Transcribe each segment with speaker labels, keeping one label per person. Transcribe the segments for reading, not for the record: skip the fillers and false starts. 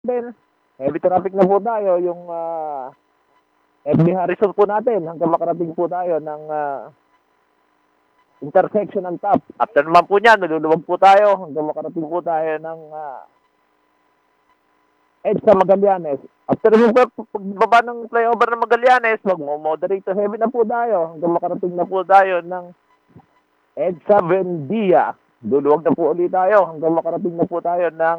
Speaker 1: Then, heavy traffic na po tayo, yung FB Harrison po natin, hanggang makarating po tayo ng intersection ng top. After naman po niyan, naluluwag po tayo, hanggang makarating po tayo ng EDSA Magallanes. After naman po, pagbaba ng flyover ng Magallanes, mag-moderate to heavy na po tayo, hanggang makarating na po tayo ng EDSA Buendia. Luluwag na po ulit tayo, hanggang makarating na po tayo ng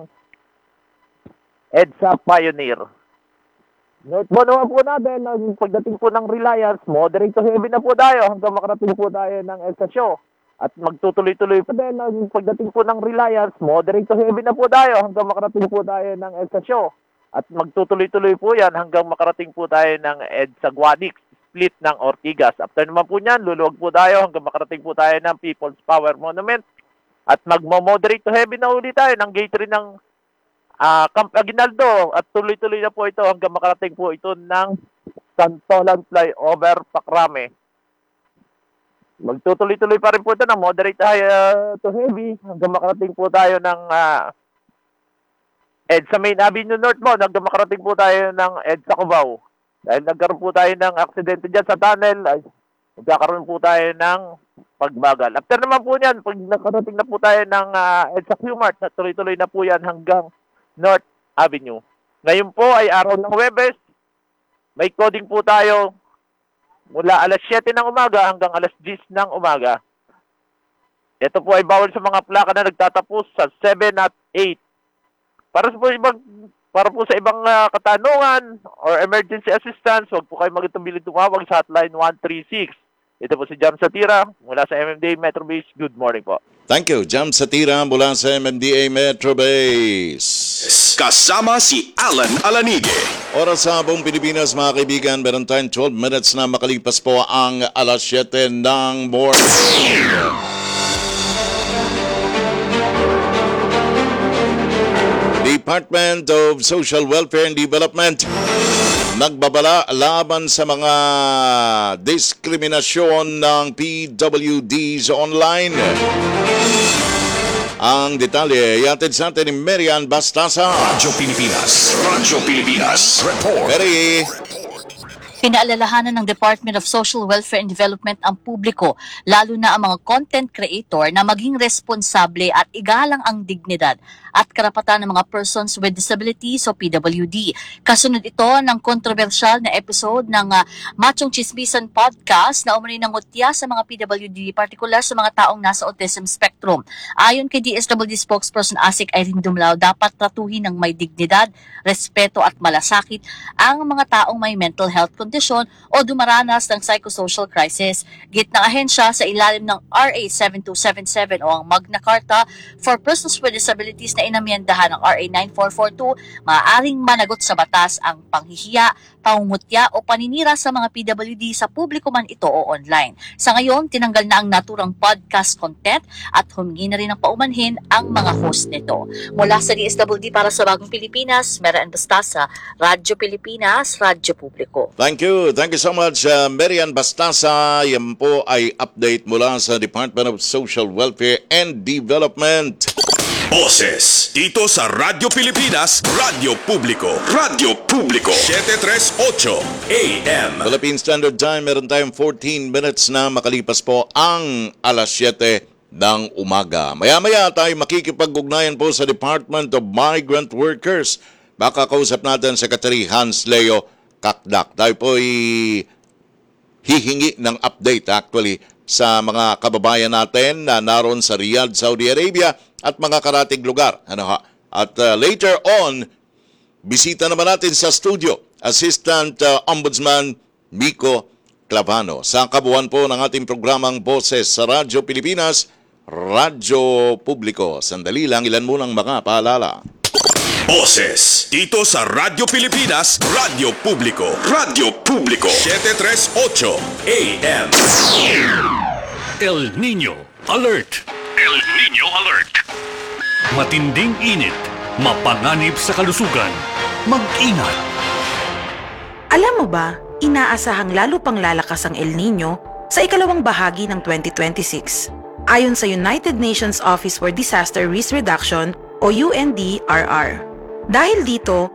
Speaker 1: EDSA Pioneer. Northbound naman po natin, pagdating po ng Reliance, moderate to heavy na po tayo hanggang makarating po tayo ng EDSA Show. At magtutuloy-tuloy pa din, pagdating po ng Reliance, moderate to heavy na po tayo hanggang makarating po tayo ng EDSA Show. At magtutuloy-tuloy po yan hanggang makarating po tayo ng EDSA Guadix, split ng Ortigas. After naman po niyan, luluwag po tayo hanggang makarating po tayo ng People's Power Monument. At magmo-moderate to heavy na ulit tayo ng gate 3 ng Camp Aguinaldo at tuloy-tuloy na po ito hanggang makarating po ito ng Santolan Flyover Pacrame. Magtutuloy-tuloy pa rin po ito ng moderate to heavy hanggang makarating po tayo ng EDSA Main Avenue Northbound hanggang makarating po tayo ng EDSA Cubao. Dahil nagkaroon po tayo ng aksidente dyan sa tunnel, ay magkakaroon po tayo ng pagbagal. After naman po yan, pag nakarating na po tayo ng EDSA Q-Mart, tuloy-tuloy na po yan hanggang North Avenue. Ngayon po ay araw ng Huwebes. May coding po tayo mula alas 7 ng umaga hanggang alas 10 ng umaga. Ito po ay bawal sa mga plaka na nagtatapos sa 7 at 8. Para po sa ibang katanungan or emergency assistance, huwag po kayo magtumbili tumawag sa hotline 136. Ito po si Jam Satira mula sa MMDA Metro Base. Good morning po.
Speaker 2: Thank you, Jam Satira mula sa MMDA Metro Base.
Speaker 3: Kasama si Alan Alanige.
Speaker 2: Oras sa buong Pilipinas, mga kaibigan, meron tayong 12 minutes na makalipas po ang alas 7 ng morning. Department of Social Welfare and Development nagbabala laban sa mga diskriminasyon ng PWDs online. Ang detalye, yatid sa atin ni Marian Bastasa.
Speaker 3: Radyo Pilipinas. Report.
Speaker 2: Mary.
Speaker 4: Pinaalalahanan ng Department of Social Welfare and Development ang publiko, lalo na ang mga content creator, na maging responsable at igalang ang dignidad at karapatan ng mga persons with disabilities o PWD. Kasunod ito ng kontrobersyal na episode ng Machong Chismisan Podcast na umano'y nangutya sa mga PWD, partikular sa mga taong nasa autism spectrum. Ayon kay DSWD spokesperson Asik Irene Dumlao, dapat tratuhin ng may dignidad, respeto at malasakit ang mga taong may mental health condition o dumaranas ng psychosocial crisis. Git ng ahensya sa ilalim ng RA 7277 o ang Magna Carta for Persons with Disabilities na inamyendahan ng RA 9442, maaaring managot sa batas ang panghihiya, pangungutya o paninira sa mga PWD sa publiko man ito o online. Sa ngayon, tinanggal na ang naturang podcast content at humingi na rin ng paumanhin ang mga host nito. Mula sa DSWD para sa Bagong Pilipinas, Marian Bastasa, Radyo Pilipinas, Radyo Publiko.
Speaker 2: Thank you so much, Marian Bastasa. Yan po ay update mula sa Department of Social Welfare and Development.
Speaker 3: Boses dito sa Radyo Pilipinas, Radyo Publiko. 738 AM.
Speaker 2: Philippine Standard Time, meron tayong 14 minutes na makalipas po ang alas 7 ng umaga. Maya-maya tayo makikipag-ugnayan po sa Department of Migrant Workers. Baka kausap natin Secretary Hans Leo Kakdak. Tayo po hihingi ng update actually sa mga kababayan natin na naroon sa Riyadh, Saudi Arabia at mga karatig lugar. At later on, bisita naman natin sa studio, Assistant Ombudsman Miko Clavano. Sa kabuuan po ng ating programang Boses sa Radyo Pilipinas, Radyo Publiko. Sandali lang, ilan munang mga paalala.
Speaker 3: Boses dito sa Radyo Pilipinas, Radyo Publiko. 738 AM.
Speaker 5: El Niño Alert! El Niño Alert! Matinding init, mapanganib sa kalusugan. Mag-ingat!
Speaker 6: Alam mo ba, inaasahang lalo pang lalakas ang El Niño sa ikalawang bahagi ng 2026. Ayon sa United Nations Office for Disaster Risk Reduction o UNDRR. Dahil dito,